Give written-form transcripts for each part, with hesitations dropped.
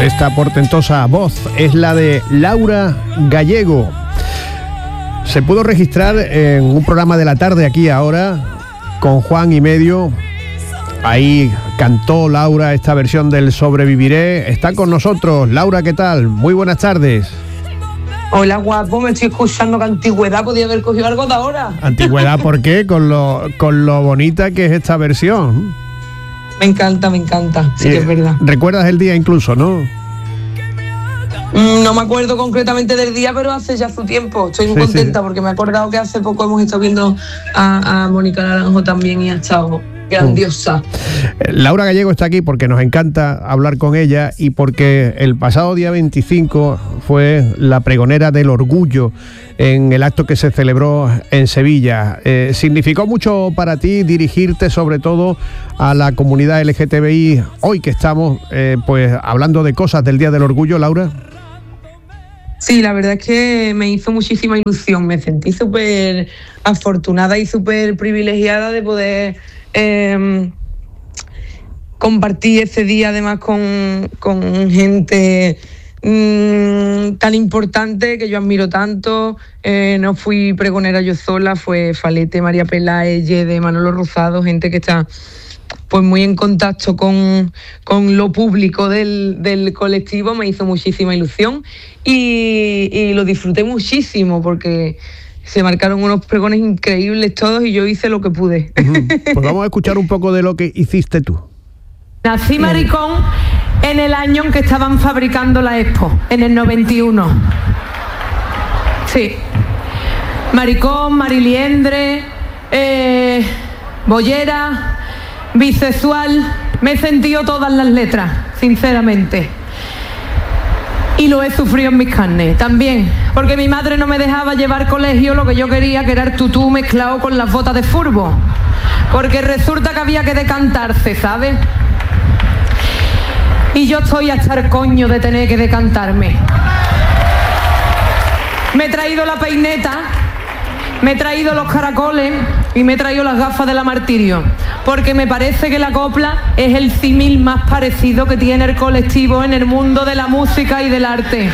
Esta portentosa voz es la de Laura Gallego. Se pudo registrar en un programa de la tarde aquí ahora con Juan y Medio. Ahí cantó Laura esta versión del Sobreviviré. Está con nosotros. Laura, ¿qué tal? Muy buenas tardes. Hola, guapo, me estoy escuchando que antigüedad, podía haber cogido algo de ahora. ¿Antigüedad por qué? Con lo bonita que es esta versión. Me encanta, sí que es verdad. ¿Recuerdas el día incluso, no? No me acuerdo concretamente del día, pero hace ya su tiempo. Estoy muy contenta porque me he acordado que hace poco hemos estado viendo a Mónica Naranjo también y ha estado grandiosa. Laura Gallego está aquí porque nos encanta hablar con ella y porque el pasado día 25 fue la pregonera del orgullo en el acto que se celebró en Sevilla. ¿Significó mucho para ti dirigirte sobre todo a la comunidad LGTBI hoy que estamos pues hablando de cosas del Día del Orgullo, Laura? Sí, la verdad es que me hizo muchísima ilusión. Me sentí súper afortunada y súper privilegiada de poder compartir ese día además con gente tan importante que yo admiro tanto. No fui pregonera yo sola, fue Falete, María Peláez, de Manolo Rosado, gente que está pues muy en contacto con lo público del colectivo. Me hizo muchísima ilusión y lo disfruté muchísimo porque se marcaron unos pregones increíbles todos y yo hice lo que pude. Pues vamos a escuchar un poco de lo que hiciste tú. Nací maricón en el año en que estaban fabricando la Expo, en el 91. Sí. Maricón, mariliendre, bollera, bisexual. Me he sentido todas las letras, sinceramente. Y lo he sufrido en mis carnes también, porque mi madre no me dejaba llevar colegio lo que yo quería, que era el tutú mezclado con las botas de furbo, porque resulta que había que decantarse, ¿sabes? Y yo estoy hasta el coño de tener que decantarme. Me he traído la peineta, me he traído los caracoles y me he traído las gafas de la Martirio, porque me parece que la copla es el símil más parecido que tiene el colectivo en el mundo de la música y del arte.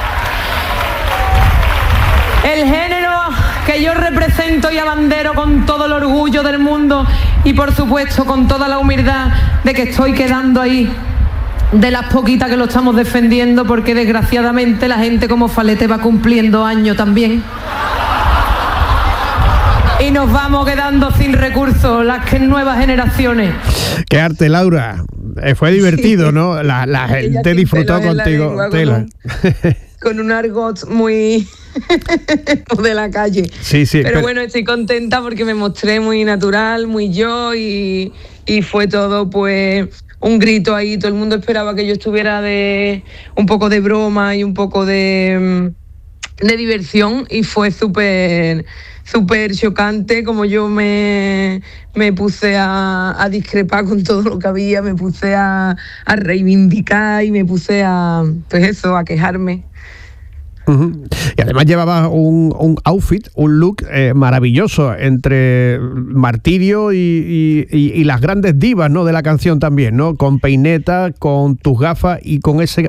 El género que yo represento y abandero con todo el orgullo del mundo y por supuesto con toda la humildad de que estoy quedando ahí de las poquitas que lo estamos defendiendo, porque desgraciadamente la gente como Falete va cumpliendo años también. Y nos vamos quedando sin recursos, las nuevas generaciones. ¡Qué arte, Laura! Fue divertido, ¿no? La gente disfrutó contigo. Con un argot muy de la calle. Sí. Pero bueno, estoy contenta porque me mostré muy natural, muy yo y fue todo pues un grito ahí. Todo el mundo esperaba que yo estuviera de un poco de broma y un poco de diversión y fue súper chocante como yo me puse a discrepar con todo lo que había, me puse a reivindicar y me puse a quejarme. Uh-huh. Y además llevaba un outfit, un look maravilloso entre Martirio y las grandes divas, ¿no?, de la canción también, ¿no? Con peineta, con tus gafas y con ese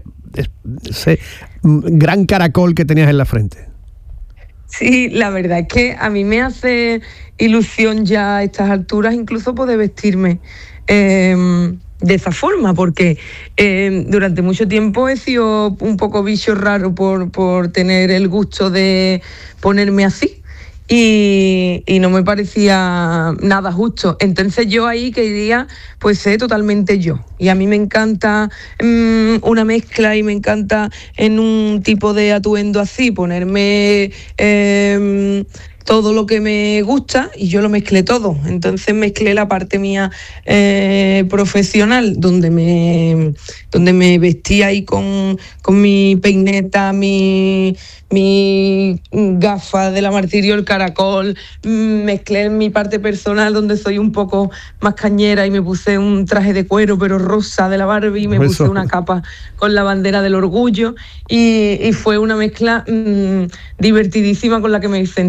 gran caracol que tenías en la frente. Sí, la verdad es que a mí me hace ilusión ya a estas alturas incluso poder vestirme de esa forma, porque durante mucho tiempo he sido un poco bicho raro por tener el gusto de ponerme así y no me parecía nada justo. Entonces yo ahí quería pues ser totalmente yo, y a mí me encanta una mezcla y me encanta en un tipo de atuendo así ponerme todo lo que me gusta y yo lo mezclé todo. Entonces mezclé la parte mía profesional, donde me vestía ahí con mi peineta, mi gafa de la Martirio, el caracol. Mezclé mi parte personal, donde soy un poco más cañera, y me puse un traje de cuero pero rosa de la Barbie, y me puse una capa con la bandera del orgullo, y fue una mezcla divertidísima con la que me sentí súper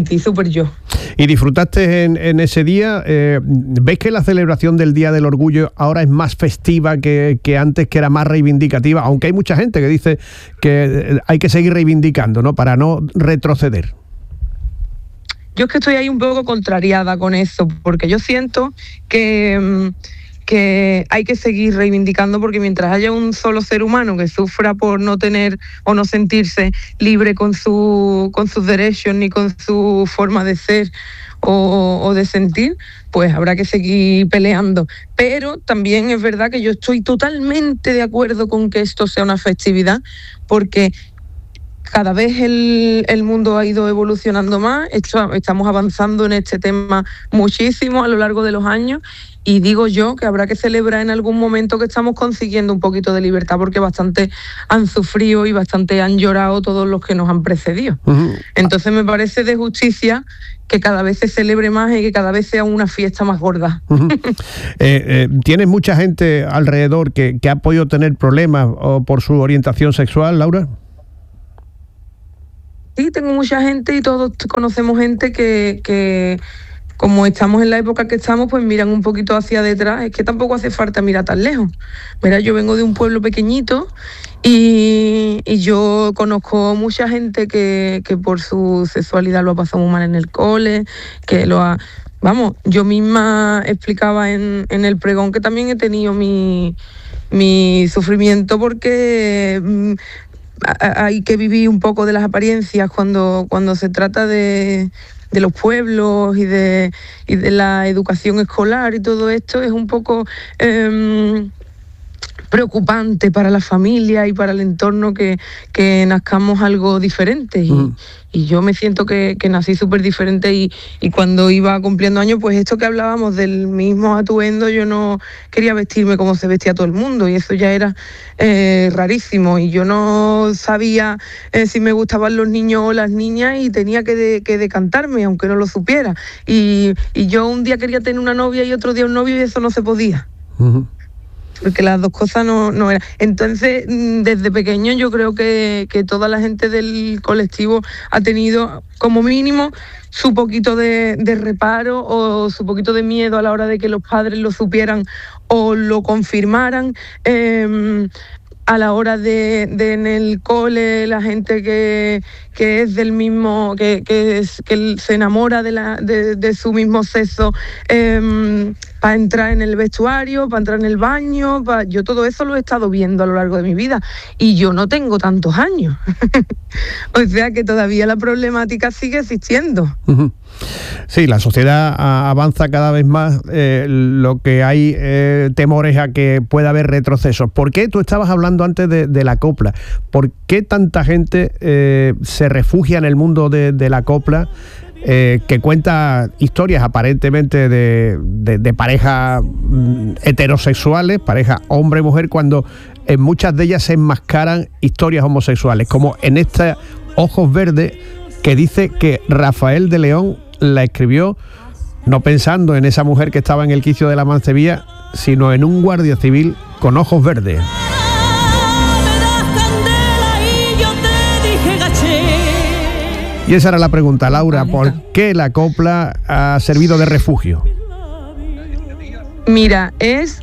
actuar yo. ¿Y disfrutaste en ese día? ¿Ves que la celebración del Día del Orgullo ahora es más festiva que antes, que era más reivindicativa? Aunque hay mucha gente que dice que hay que seguir reivindicando, ¿no?, para no retroceder. Yo es que estoy ahí un poco contrariada con eso, porque yo siento que hay que seguir reivindicando, porque mientras haya un solo ser humano que sufra por no tener o no sentirse libre con sus derechos ni con su forma de ser o de sentir, pues habrá que seguir peleando. Pero también es verdad que yo estoy totalmente de acuerdo con que esto sea una festividad, porque cada vez el mundo ha ido evolucionando más, estamos avanzando en este tema muchísimo a lo largo de los años, y digo yo que habrá que celebrar en algún momento que estamos consiguiendo un poquito de libertad, porque bastante han sufrido y bastante han llorado todos los que nos han precedido. Uh-huh. Entonces me parece de justicia que cada vez se celebre más y que cada vez sea una fiesta más gorda. Uh-huh. ¿Tienes mucha gente alrededor que ha podido tener problemas por su orientación sexual, Laura? Sí, tengo mucha gente y todos conocemos gente que como estamos en la época que estamos, pues miran un poquito hacia detrás. Es que tampoco hace falta mirar tan lejos. Mira, yo vengo de un pueblo pequeñito y yo conozco mucha gente que por su sexualidad lo ha pasado muy mal en el cole, que lo ha... Vamos, yo misma explicaba en el pregón que también he tenido mi sufrimiento, porque... hay que vivir un poco de las apariencias cuando se trata de los pueblos y de la educación escolar, y todo esto es un poco preocupante para la familia y para el entorno que nazcamos algo diferente. Y yo me siento que nací súper diferente, y cuando iba cumpliendo años, pues esto que hablábamos del mismo atuendo, yo no quería vestirme como se vestía todo el mundo, y eso ya era rarísimo, y yo no sabía si me gustaban los niños o las niñas, y tenía que decantarme, aunque no lo supiera. Y yo un día quería tener una novia y otro día un novio, y eso no se podía. Uh-huh. Porque las dos cosas no eran. Entonces, desde pequeño yo creo que toda la gente del colectivo ha tenido como mínimo su poquito de reparo o su poquito de miedo a la hora de que los padres lo supieran o lo confirmaran. A la hora de en el cole, la gente que es del mismo, que se enamora de su mismo sexo, para entrar en el vestuario, para entrar en el baño, yo todo eso lo he estado viendo a lo largo de mi vida, y yo no tengo tantos años. O sea que todavía la problemática sigue existiendo. Uh-huh. Sí, la sociedad avanza cada vez más, lo que hay temores a que pueda haber retrocesos. ¿Por qué? Tú estabas hablando antes de la copla. ¿Por qué tanta gente se refugia en el mundo de la copla, que cuenta historias aparentemente de parejas heterosexuales, parejas hombre-mujer, cuando en muchas de ellas se enmascaran historias homosexuales, como en esta Ojos Verdes, que dice que Rafael de León la escribió no pensando en esa mujer que estaba en el quicio de la Mancebía, sino en un guardia civil con ojos verdes? Y esa era la pregunta, Laura, ¿por qué la copla ha servido de refugio? Mira, es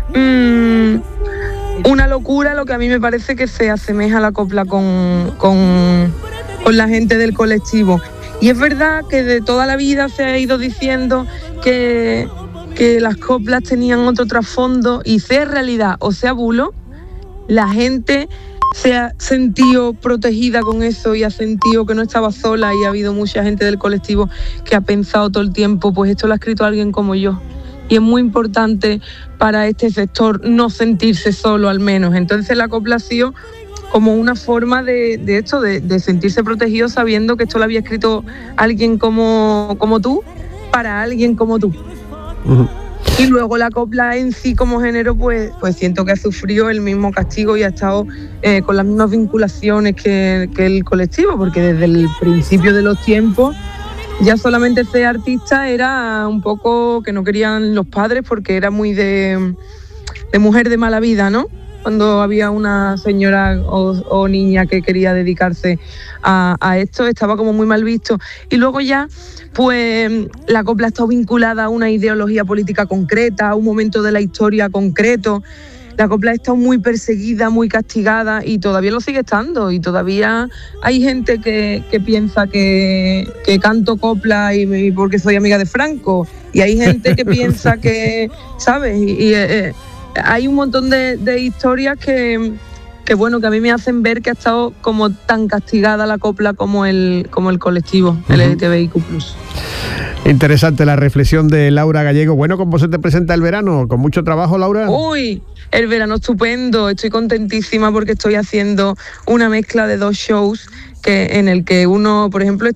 una locura lo que a mí me parece que se asemeja a la copla con la gente del colectivo. Y es verdad que de toda la vida se ha ido diciendo que las coplas tenían otro trasfondo, y sea realidad o sea bulo, la gente se ha sentido protegida con eso y ha sentido que no estaba sola, y ha habido mucha gente del colectivo que ha pensado todo el tiempo, pues esto lo ha escrito alguien como yo. Y es muy importante para este sector no sentirse solo, al menos. Entonces la copla ha sido como una forma de sentirse protegido, sabiendo que esto lo había escrito alguien como tú, para alguien como tú. Uh-huh. Y luego la copla en sí como género, pues siento que ha sufrido el mismo castigo y ha estado con las mismas vinculaciones que el colectivo, porque desde el principio de los tiempos ya solamente ser artista era un poco que no querían los padres, porque era muy de mujer de mala vida, ¿no? cuando había una señora o niña que quería dedicarse a esto, estaba como muy mal visto. Y luego ya, pues la copla ha estado vinculada a una ideología política concreta, a un momento de la historia concreto. La copla ha estado muy perseguida, muy castigada y todavía lo sigue estando. Y todavía hay gente que piensa que canto copla y porque soy amiga de Franco. Y hay gente que piensa que, ¿sabes? Hay un montón de historias que bueno, que a mí me hacen ver que ha estado como tan castigada la copla como el colectivo LGTBIQ+. Interesante la reflexión de Laura Gallego. Bueno, ¿cómo se te presenta el verano? ¿Con mucho trabajo, Laura? Uy, el verano estupendo. Estoy contentísima porque estoy haciendo una mezcla de 2 shows en el que uno, por ejemplo,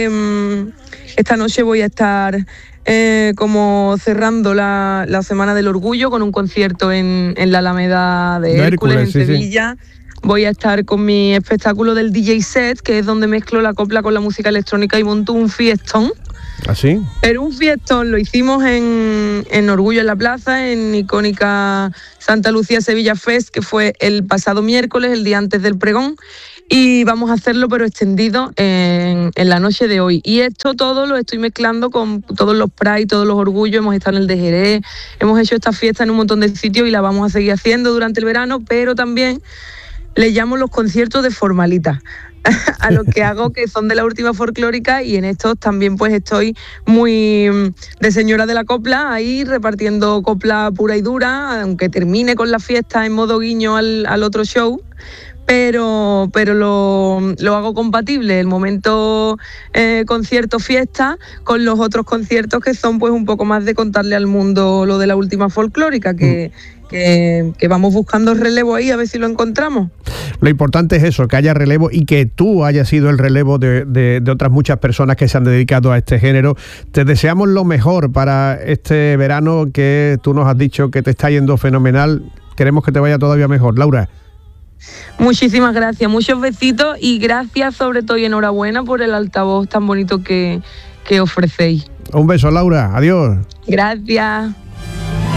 esta noche voy a estar como cerrando la Semana del Orgullo con un concierto en la Alameda de Hércules, en Sevilla. Sí. Voy a estar con mi espectáculo del DJ set, que es donde mezclo la copla con la música electrónica y monto un fiestón. ¿Ah, sí? Pero un fiestón, lo hicimos en Orgullo en la Plaza, en icónica Santa Lucía Sevilla Fest, que fue el pasado miércoles, el día antes del pregón. Y vamos a hacerlo pero extendido en la noche de hoy. Y esto todo lo estoy mezclando con todos los Pride, todos los orgullos. Hemos estado en el de Jerez, hemos hecho esta fiesta en un montón de sitios y la vamos a seguir haciendo durante el verano, pero también le llamo los conciertos de formalita a los que hago, que son de la última folclórica, y en estos también pues estoy muy de señora de la copla, ahí repartiendo copla pura y dura, aunque termine con la fiesta en modo guiño al otro show. Pero lo hago compatible el momento concierto fiesta con los otros conciertos que son pues un poco más de contarle al mundo lo de la última folclórica, que vamos buscando relevo ahí a ver si lo encontramos. Lo importante es eso, que haya relevo y que tú hayas sido el relevo de otras muchas personas que se han dedicado a este género. Te deseamos lo mejor para este verano, que tú nos has dicho que te está yendo fenomenal. Queremos que te vaya todavía mejor, Laura. Muchísimas gracias, muchos besitos y gracias sobre todo y enhorabuena por el altavoz tan bonito que ofrecéis. Un beso, Laura, adiós. Gracias.